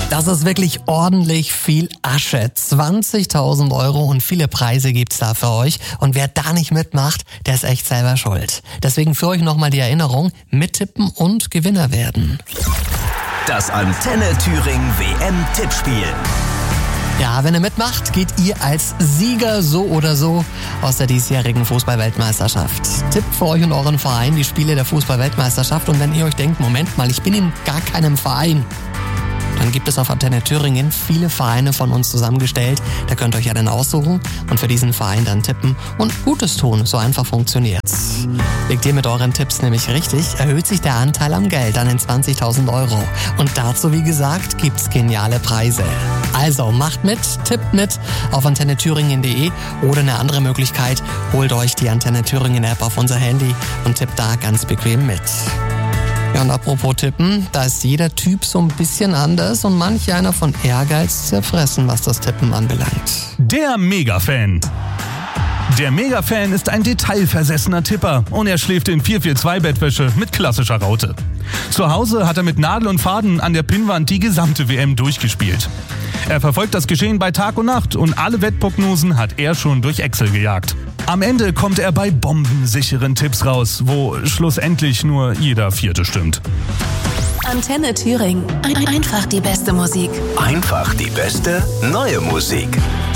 Das ist wirklich ordentlich viel Asche. 20.000 Euro und viele Preise gibt's da für euch. Und wer da nicht mitmacht, der ist echt selber schuld. Deswegen für euch nochmal die Erinnerung, mittippen und Gewinner werden. Das Antenne Thüringen WM-Tippspiel. Ja, wenn ihr mitmacht, geht ihr als Sieger so oder so aus der diesjährigen Fußball-Weltmeisterschaft. Tippt für euch und euren Verein die Spiele der Fußball-Weltmeisterschaft. Und wenn ihr euch denkt, Moment mal, ich bin in gar keinem Verein, dann gibt es auf Antenne Thüringen viele Vereine von uns zusammengestellt. Da könnt ihr euch ja dann aussuchen und für diesen Verein dann tippen und Gutes tun. So einfach funktioniert's. Liegt ihr mit euren Tipps nämlich richtig, erhöht sich der Anteil am Geld an den 20.000 Euro. Und dazu, wie gesagt, gibt's geniale Preise. Also macht mit, tippt mit auf antennethüringen.de oder eine andere Möglichkeit, holt euch die Antenne Thüringen App auf unser Handy und tippt da ganz bequem mit. Ja, und apropos Tippen, da ist jeder Typ so ein bisschen anders und manch einer von Ehrgeiz zerfressen, was das Tippen anbelangt. Der Mega-Fan. Der Mega-Fan ist ein detailversessener Tipper und er schläft in 442-Bettwäsche mit klassischer Raute. Zu Hause hat er mit Nadel und Faden an der Pinnwand die gesamte WM durchgespielt. Er verfolgt das Geschehen bei Tag und Nacht und alle Wettprognosen hat er schon durch Excel gejagt. Am Ende kommt er bei bombensicheren Tipps raus, wo schlussendlich nur jeder Vierte stimmt. Antenne Thüringen. Einfach die beste Musik. Einfach die beste neue Musik.